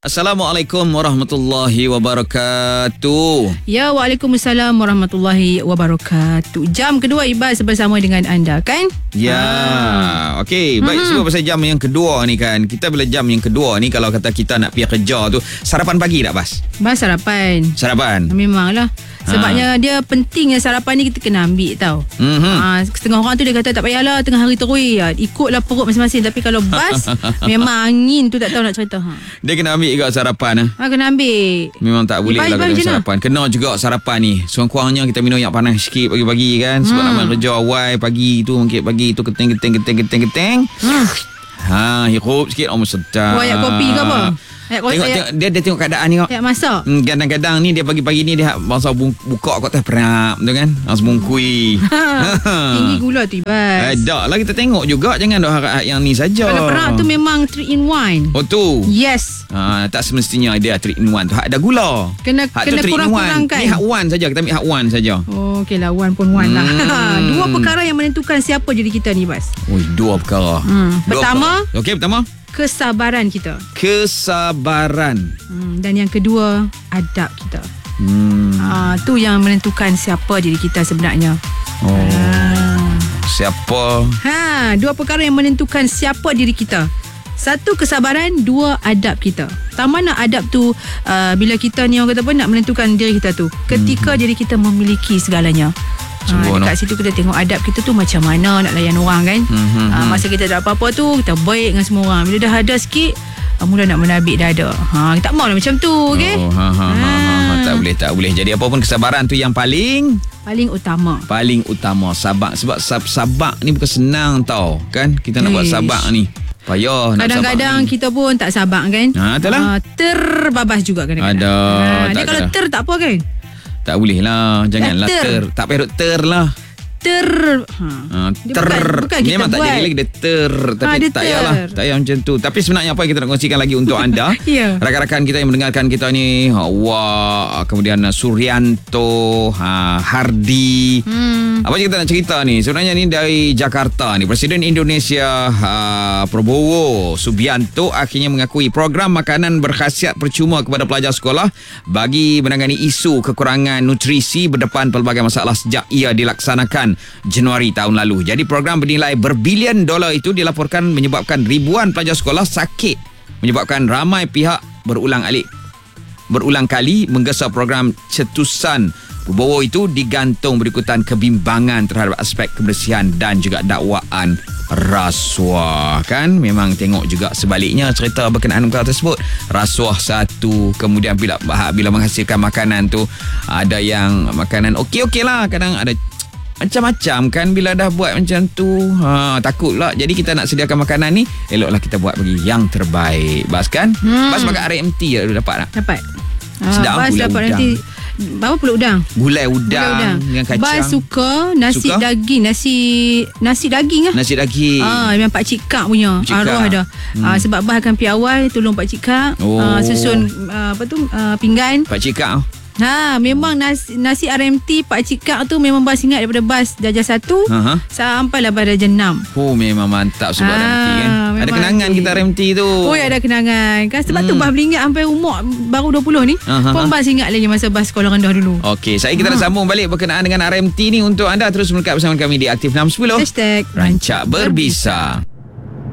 Assalamualaikum warahmatullahi wabarakatuh. Ya, waalaikumsalam warahmatullahi wabarakatuh. Jam kedua Ibas bersama dengan anda, kan? Ya, okey. Baik, sebab pasal jam yang kedua ni kan. Kita bila jam yang kedua ni, kalau kata kita nak pergi kerja tu, sarapan pagi tak, Bas? Bas sarapan. Sarapan? Memanglah. Sebabnya dia pentingnya sarapan ni kita kena ambil tau. Setengah orang tu dia kata tak payahlah tengah hari terus, ikutlah perut masing-masing. Tapi kalau bas memang angin tu tak tahu nak cerita. Dia kena ambil juga sarapan. Kena ambil. Memang tak boleh lah kena sarapan. Kena juga sarapan ni. Sekurang-kurangnya kita minum yang panas sikit pagi-pagi kan. Sebab nak kerja awal pagi tu, mungkin pagi tu keteng. Hirup sikit sedap. Buat kopi ke apa? Tengok dia tengok keadaan ni kok. Tak masak. Kadang-kadang ni dia pagi-pagi ni dia bangsa buka kat teh perap tu kan. Langsung bungkui. Tinggi gula tu Ibas. Tak lah, kita tengok juga, jangan dok harap yang ni saja. Kalau perap tu memang 3 in 1. Oh tu. Yes. Tak semestinya dia 3 in 1 tu. Hak ada gula. Kena kurang-kurangkan. Ni hak 1 saja, kita ambil hak 1 saja. Oh, okeylah, 1 pun 1 lah. Dua perkara yang menentukan siapa jadi kita ni, Bas. Oh, dua perkara. Pertama, pertama kesabaran kita. Kesabaran. Dan yang kedua, adab kita. Tu yang menentukan siapa diri kita sebenarnya. Siapa? Dua perkara yang menentukan siapa diri kita. Satu, kesabaran. Dua, adab kita. Mana adab tu, bila kita ni orang kata apa, nak menentukan diri kita tu ketika diri kita memiliki segalanya. Dekat situ kita tengok adab kita tu macam mana nak layan orang kan. Masa kita tak ada apa-apa tu, kita baik dengan semua orang. Bila dah ada sikit, mula nak menabik dada. Kita tak maulah macam tu, okey? Tak boleh. Jadi apa pun kesabaran tu yang paling utama. Paling utama. Sabar. Sebab sabar ni bukan senang tau kan. Kita nak buat sabar ni payah. Kadang-kadang kita pun tak sabar kan. Itulah. Terbabas juga kadang-kadang. Dia kalau tak apa kan. Tak boleh lah. Janganlah tak payah duk lah. Bukan memang tak jadi lagi dia tapi tak payah macam tu. Tapi sebenarnya apa yang kita nak kongsikan lagi untuk anda rakan-rakan kita yang mendengarkan kita ni, Hawa, kemudian Suryanto, Hardi, apa yang kita nak cerita ni sebenarnya ni dari Jakarta ni. Presiden Indonesia Prabowo Subianto akhirnya mengakui program makanan berkhasiat percuma kepada pelajar sekolah bagi menangani isu kekurangan nutrisi berdepan pelbagai masalah sejak ia dilaksanakan Januari tahun lalu. Jadi program bernilai berbilion dolar itu dilaporkan menyebabkan ribuan pelajar sekolah sakit, menyebabkan ramai pihak berulang kali menggesa program cetusan Prabowo itu digantung berikutan kebimbangan terhadap aspek kebersihan dan juga dakwaan rasuah kan. Memang tengok juga sebaliknya cerita berkenaan perkara tersebut. Rasuah satu, kemudian bila menghasilkan makanan tu ada yang makanan okey lah, kadang ada macam-macam kan. Bila dah buat macam tu takutlah. Jadi kita nak sediakan makanan ni, eloklah kita buat bagi yang terbaik. Bas kan? Bas makan RMT dapat tak? Dapat. Sedap. Bas dapat nanti apa, pulut udang? Gulai udang dengan kacang. Bas suka nasi daging. Nasi daging lah. Nasi daging. Memang Pak Cik Kak punya arwah dah. Sebab Bas akan pergi awal tolong Pak Cik Kak. Susun pinggan Pak Cik Kak. Memang nasi RMT Pak Cik Kak tu memang Bas ingat daripada Bas darjah 1 sampailah Bas darjah 6. Memang mantap sebab RMT kan. Ada kenangan kita RMT tu. Ada kenangan kan. Sebab tu Bas beli ingat sampai umur baru 20 ni. Pun Bas ingat lagi masa Bas sekolah rendah dulu. Okey, kita nak sambung balik berkenaan dengan RMT ni untuk anda. Terus melekat bersama kami di Aktif 610 #Rancak Berbisa.